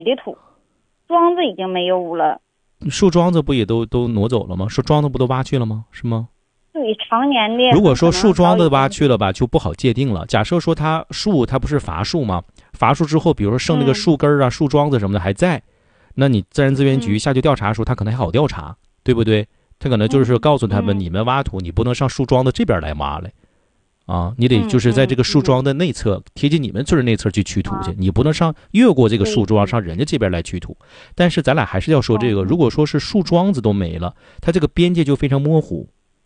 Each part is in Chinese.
的土，桩子已经没有了。 树桩子不也都挪走了吗？树桩子不都挖去了吗？是吗？ 对，常年的。 如果说树桩子挖去了吧，就不好界定了。假设说它不是伐树吗？伐树之后，比如说剩那个树根啊、树桩子什么的还在，那你自然资源局下去调查的时候，它可能还好调查，对不对？它可能就是告诉他们，你们挖土，你不能上树桩子这边来挖来，啊，你得就是在这个树桩的内侧，贴近你们村内侧去取土去，你不能越过这个树桩上人家这边来取土。但是咱俩还是要说这个，如果说是树桩子都没了，它这个边界就非常模糊。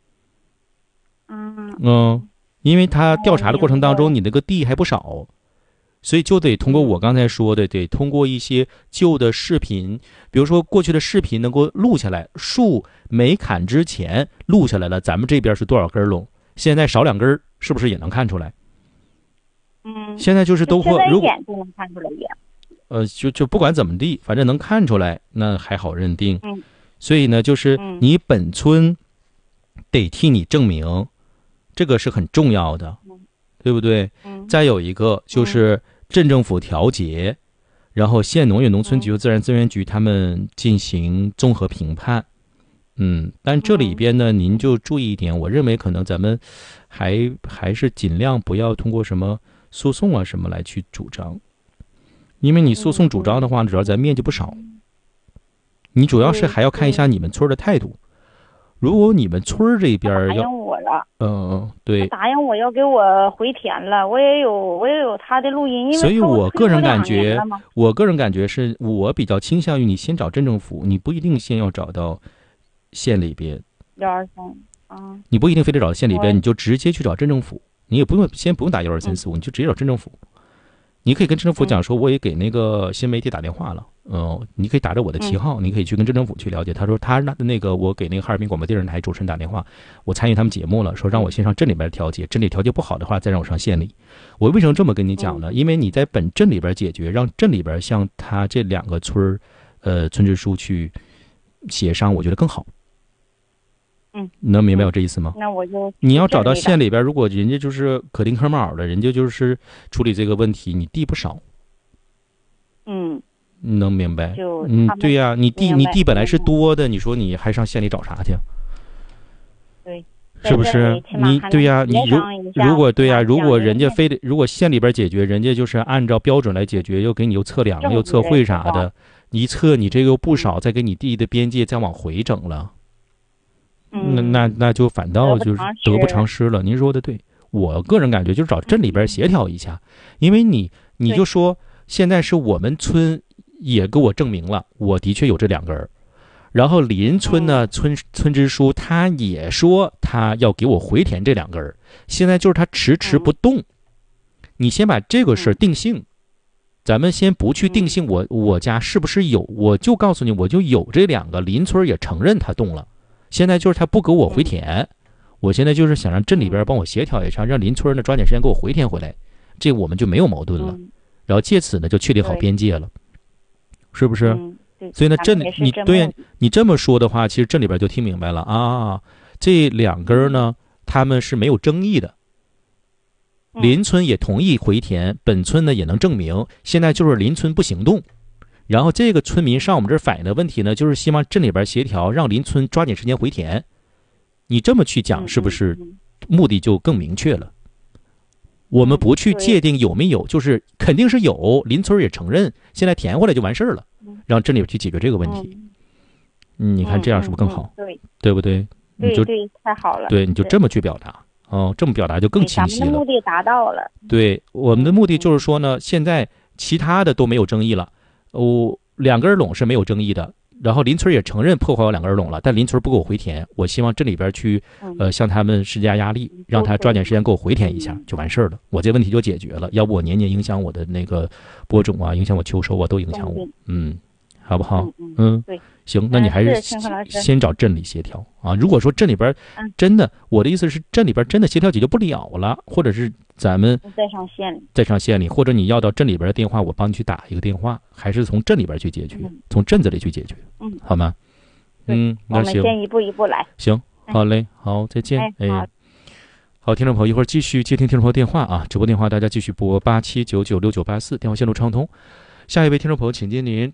因为他调查的过程当中，你那个地还不少，所以就得通过我刚才说的，得通过一些旧的视频，比如说过去的视频能够录下来，树没砍之前录下来了，咱们这边是多少根垄，现在少2根，是不是也能看出来？现在就是都会，如果就能看出来就不管怎么地，反正能看出来，那还好认定。所以呢，就是你本村得替你证明。这个是很重要的，对不对？再有一个就是镇政府调解，然后县农业农村局和自然资源局他们进行综合评判。但这里边呢，您就注意一点，我认为可能咱们还是尽量不要通过什么诉讼啊什么来去主张，因为你诉讼主张的话，主要咱面积不少，你主要是还要看一下你们村的态度。如果你们村这边答应我了， 对， 答应我要给我回填了，我也有他的录音，因为所以我个人感觉是我比较倾向于你先找镇政府，你不一定先要找到县里边。你不一定非得找到县里边，你就直接去找镇政府，你也不用打12345，你就直接找镇政府。你可以跟镇政府讲说，我也给那个新媒体打电话了，你可以打着我的旗号，你可以去跟镇政府去了解。他说他那个我给那个哈尔滨广播电视台主持人打电话，我参与他们节目了，说让我先上镇里边调解，镇里调解不好的话，再让我上县里。我为什么这么跟你讲呢？因为你在本镇里边解决，让镇里边向他这2个村支书去协商，我觉得更好。能明白我这意思吗？ 那我就你要找到县里边，如果人家就是可丁可卯的，人家就是处理这个问题，你地不少。你能明白？对呀，你地本来是多的，你说你还上县里找啥去？ 对， 是不是？对呀，你如果人家如果县里边解决，人家就是按照标准来解决，又给你又测量又测绘啥的，你一测你这个又不少，再给你地的边界再往回整了。那就反倒就是得不偿失了。您说的对，我个人感觉就是找镇里边协调一下，因为你就说现在是我们村也给我证明了，我的确有这2根，然后邻村呢村支书他也说他要给我回填这2根，现在就是他迟不动。你先把这个事定性，咱们先不去定性我家是不是有，我就告诉你我就有这2个，邻村也承认他动了。现在就是他不给我回填，我现在就是想让镇里边帮我协调一下，让邻村呢抓紧时间给我回填回来，这我们就没有矛盾了。然后借此呢就确定好边界了，是不是？所以呢你这么说的话，其实镇里边就听明白了啊，这2根呢他们是没有争议的，邻村也同意回填，本村呢也能证明，现在就是邻村不行动。然后这个村民上我们这儿反映的问题呢，就是希望镇里边协调，让邻村抓紧时间回填。你这么去讲，是不是目的就更明确了？我们不去界定有没有，就是肯定是有，邻村也承认，现在填回来就完事儿了，让镇里边去解决这个问题。你看这样是不是更好？对不对？ 对，太好了。 对，你就这么去表达。这么表达就更清晰了。 咱们的目的达到了。 对，我们的目的就是说呢，现在其他的都没有争议了。2根垄是没有争议的，然后邻村也承认破坏我2根垄了，但邻村不给我回填，我希望镇里边去向他们施加压力，让他抓紧时间给我回填一下，就完事儿了，我这问题就解决了。要不我年影响我的那个播种啊，影响我秋收啊，都影响我。好不好？ 对， 行，那你还是先找镇里协调啊。如果说镇里边真的，我的意思是镇里边真的协调解决不了了，或者是咱们再上县里，或者你要到镇里边的电话，我帮你去打一个电话，还是从镇里边去解决，从镇子里去解决，好吗？那行， 我们先一步一步来。 行，好嘞，好，再见。好，听众朋友，一会儿继续接听听众朋友电话啊，直播电话大家继续拨87996984，电话线路畅通。 下一位听众朋友，请您